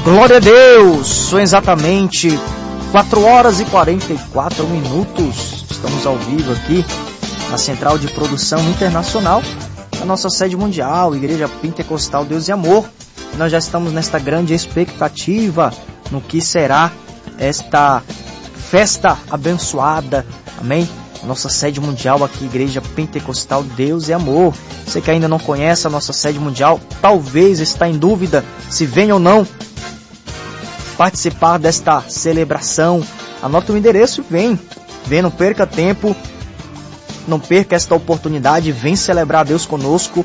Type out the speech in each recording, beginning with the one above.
Glória a Deus! São exatamente 4 horas e 44 minutos. Estamos ao vivo aqui na Central de Produção Internacional da nossa sede mundial, Igreja Pentecostal Deus e Amor. Nós já estamos nesta grande expectativa no que será esta festa abençoada, amém? Nossa sede mundial aqui, Igreja Pentecostal Deus e Amor. Você que ainda não conhece a nossa sede mundial, talvez está em dúvida se vem ou não participar desta celebração, anota o endereço e vem, não perca tempo, não perca esta oportunidade, vem celebrar a Deus conosco,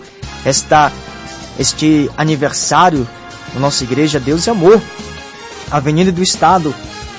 este aniversário da nossa Igreja Deus e Amor. Avenida do Estado,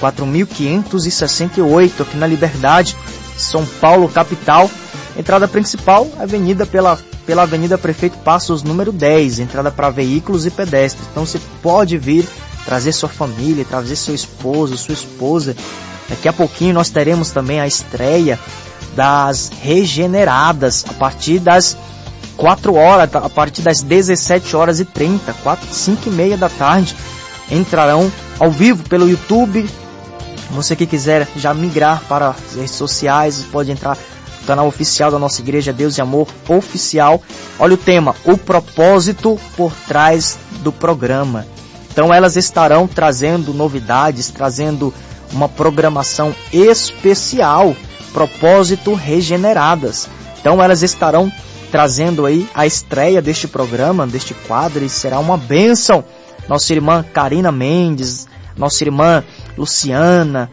4568, aqui na Liberdade, São Paulo, capital. Entrada principal, avenida pela Avenida Prefeito Passos, número 10, entrada para veículos e pedestres. Então você pode vir, trazer sua família, trazer seu esposo, sua esposa. Daqui a pouquinho nós teremos também a estreia das Regeneradas, a partir das 4 horas, a partir das 17h30, 5h30 da tarde, entrarão ao vivo pelo YouTube. Você que quiser já migrar para as redes sociais, pode entrar no canal oficial da nossa Igreja Deus e Amor Oficial. Olha o tema, o propósito por trás do programa. Então elas estarão trazendo novidades, trazendo uma programação especial, Propósito Regeneradas. Então elas estarão trazendo aí a estreia deste programa, deste quadro, e será uma bênção. Nossa irmã Karina Mendes, nossa irmã Luciana,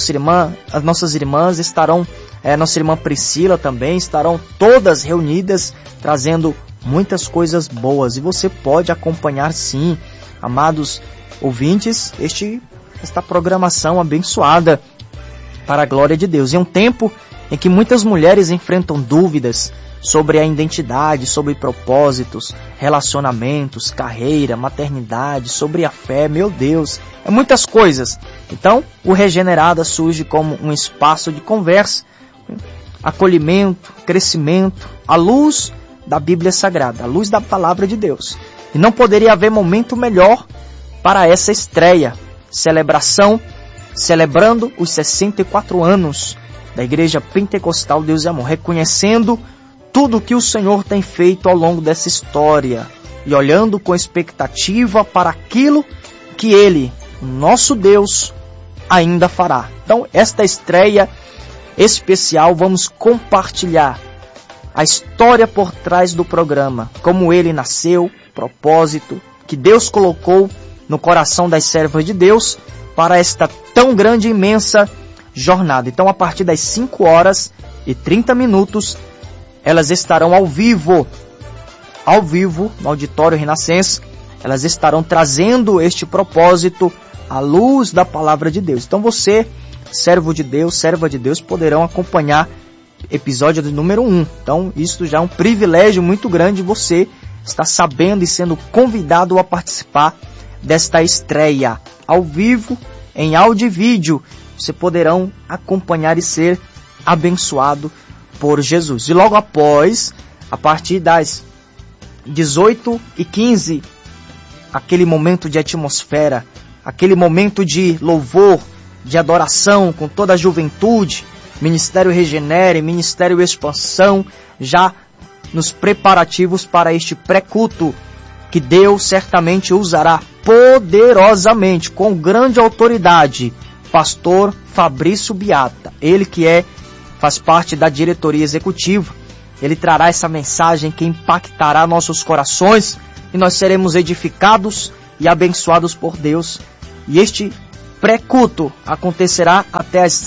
as nossas irmãs estarão, nossa irmã Priscila também, estarão todas reunidas, trazendo muitas coisas boas. E você pode acompanhar sim, amados ouvintes, esta programação abençoada para a glória de Deus. É um tempo em que muitas mulheres enfrentam dúvidas sobre a identidade, sobre propósitos, relacionamentos, carreira, maternidade, sobre a fé. Meu Deus, é muitas coisas. Então, o Regenerada surge como um espaço de conversa, acolhimento, crescimento, à luz da Bíblia Sagrada, à luz da Palavra de Deus. E não poderia haver momento melhor para essa estreia, celebração, celebrando os 64 anos da Igreja Pentecostal Deus e Amor, reconhecendo tudo que o Senhor tem feito ao longo dessa história e olhando com expectativa para aquilo que Ele, nosso Deus, ainda fará. Então, esta estreia especial, vamos compartilhar a história por trás do programa, como ele nasceu, propósito que Deus colocou no coração das servas de Deus para esta tão grande e imensa jornada. Então, a partir das 5h30, elas estarão ao vivo no Auditório Renascença. Elas estarão trazendo este propósito à luz da Palavra de Deus. Então você, servo de Deus, serva de Deus, poderão acompanhar episódio número 1. Então isso já é um privilégio muito grande, você está sabendo e sendo convidado a participar desta estreia ao vivo, em áudio e vídeo. Você poderão acompanhar e ser abençoado por Jesus. E logo após, a partir das 18h15, aquele momento de atmosfera, aquele momento de louvor, de adoração com toda a juventude, Ministério Regenere, Ministério Expansão, já nos preparativos para este pré-culto, que Deus certamente usará poderosamente, com grande autoridade, pastor Fabrício Biata, ele que faz parte da diretoria executiva. Ele trará essa mensagem que impactará nossos corações e nós seremos edificados e abençoados por Deus. E este pré-culto acontecerá até às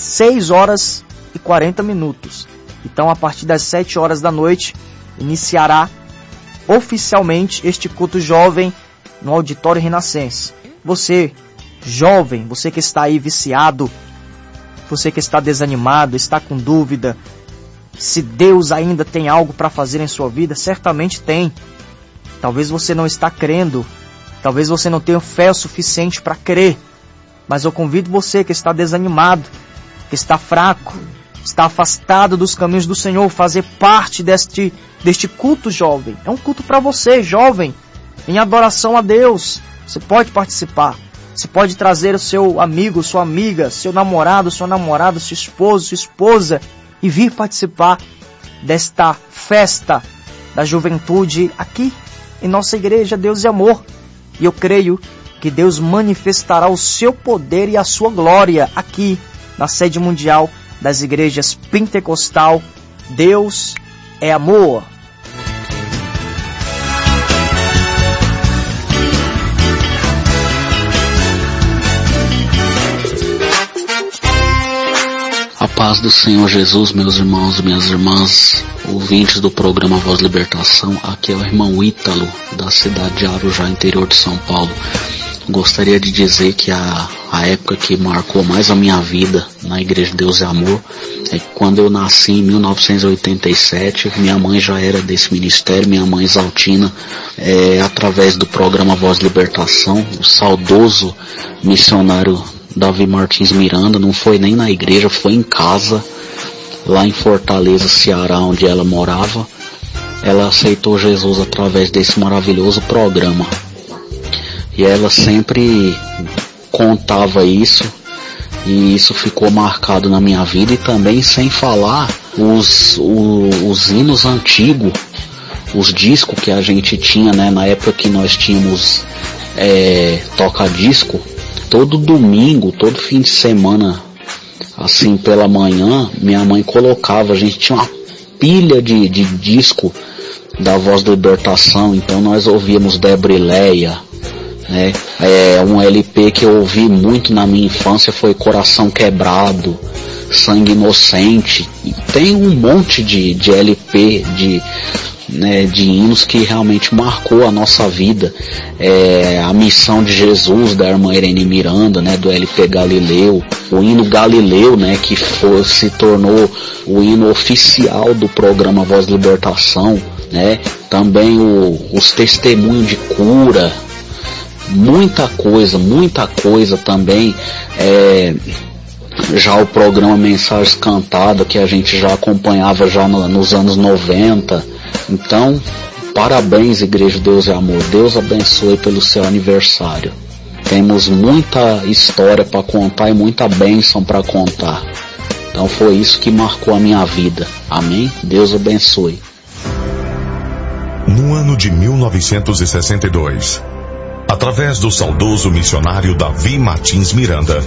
6h40. Então, a partir das 7h da noite, iniciará oficialmente este culto jovem no Auditório Renascença. Você, jovem, você que está aí viciado, você que está desanimado, está com dúvida, se Deus ainda tem algo para fazer em sua vida, certamente tem. Talvez você não está crendo, talvez você não tenha fé o suficiente para crer, mas eu convido você que está desanimado, que está fraco, está afastado dos caminhos do Senhor, fazer parte deste culto jovem. É um culto para você, jovem, em adoração a Deus. Você pode participar. Você pode trazer o seu amigo, sua amiga, seu namorado, sua namorada, seu esposo, sua esposa e vir participar desta festa da juventude aqui em nossa igreja Deus e Amor. E eu creio que Deus manifestará o seu poder e a sua glória aqui na sede mundial das igrejas pentecostal. Deus é amor. A paz do Senhor Jesus, meus irmãos e minhas irmãs, ouvintes do programa Voz Libertação. Aqui é o irmão Ítalo, da cidade de Arujá, interior de São Paulo. Gostaria de dizer que a época que marcou mais a minha vida na Igreja Deus e Amor é que quando eu nasci em 1987, minha mãe já era desse ministério, minha mãe Exaltina, através do programa Voz Libertação, o saudoso missionário Davi Martins Miranda, não foi nem na igreja, foi em casa, lá em Fortaleza, Ceará, onde ela morava. Ela aceitou Jesus através desse maravilhoso programa. E ela sempre contava isso, e isso ficou marcado na minha vida, e também sem falar os hinos antigos, os discos que a gente tinha, né, na época que nós tínhamos toca-disco. Todo domingo, todo fim de semana, assim pela manhã, minha mãe colocava, a gente tinha uma pilha de disco da Voz da Libertação, então nós ouvíamos Debrileia, né? Um LP que eu ouvi muito na minha infância foi Coração Quebrado, Sangue Inocente, e tem um monte de LP, de hinos que realmente marcou a nossa vida. A Missão de Jesus, da irmã Irene Miranda, né, do LP Galileu, o hino Galileu, né, que se tornou o hino oficial do programa Voz Libertação, né, também os testemunhos de cura, muita coisa também, já o programa Mensagens Cantadas, que a gente já acompanhava já nos anos 90. Então, parabéns, Igreja Deus e Amor. Deus abençoe pelo seu aniversário. Temos muita história para contar e muita bênção para contar. Então foi isso que marcou a minha vida. Amém? Deus abençoe. No ano de 1962, através do saudoso missionário Davi Martins Miranda,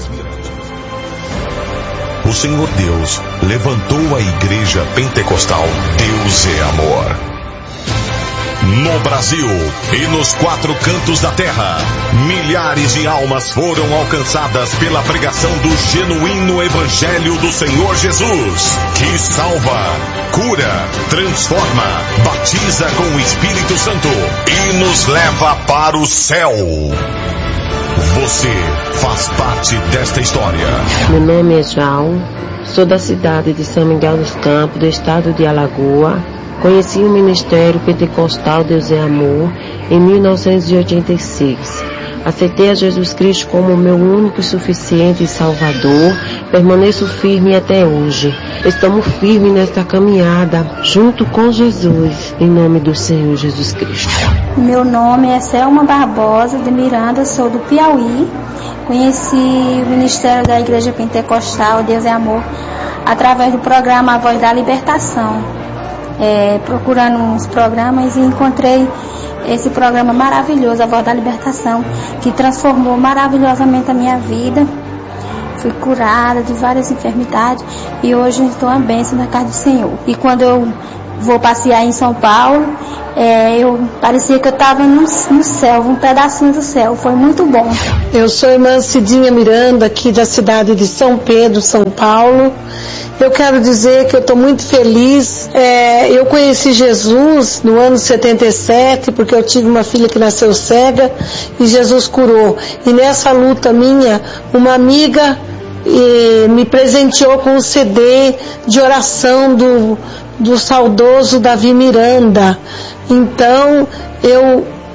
o Senhor Deus levantou a Igreja Pentecostal Deus é Amor. No Brasil e nos 4 cantos da terra, milhares de almas foram alcançadas pela pregação do genuíno Evangelho do Senhor Jesus, que salva, cura, transforma, batiza com o Espírito Santo e nos leva para o céu. Você faz parte desta história. Meu nome é João, sou da cidade de São Miguel dos Campos, do estado de Alagoas. Conheci o Ministério Pentecostal Deus é Amor em 1986. Aceitei a Jesus Cristo como meu único e suficiente Salvador. Permaneço firme até hoje. Estamos firmes nesta caminhada, junto com Jesus, em nome do Senhor Jesus Cristo. Meu nome é Selma Barbosa de Miranda, sou do Piauí. Conheci o Ministério da Igreja Pentecostal Deus é Amor através do programa A Voz da Libertação. Procurando uns programas e encontrei esse programa maravilhoso, A Voz da Libertação, que transformou maravilhosamente a minha vida. Fui curada de várias enfermidades e hoje estou a bênção na casa do Senhor. E quando eu vou passear em São Paulo, parecia que eu estava no céu, um pedacinho do céu. Foi muito bom. Eu sou a irmã Cidinha Miranda, aqui da cidade de São Pedro, São Paulo. Eu quero dizer que eu estou muito feliz. Eu conheci Jesus no ano 77, porque eu tive uma filha que nasceu cega e Jesus curou. E nessa luta minha, uma amiga me presenteou com um CD de oração do saudoso Davi Miranda. Então, eu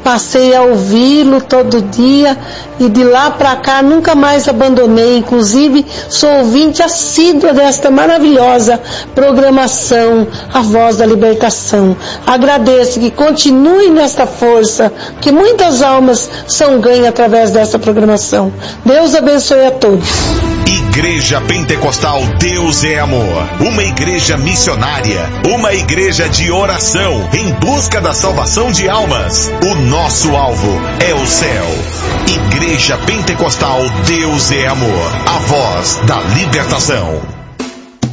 passei a ouvi-lo todo dia e de lá para cá nunca mais abandonei. Inclusive sou ouvinte assídua desta maravilhosa programação, A Voz da Libertação. Agradeço que continue nesta força, que muitas almas são ganhas através dessa programação. Deus abençoe a todos. Igreja Pentecostal Deus é Amor, uma igreja missionária, uma igreja de oração em busca da salvação de almas. O nosso alvo é o céu. Igreja Pentecostal Deus é Amor, a voz da libertação.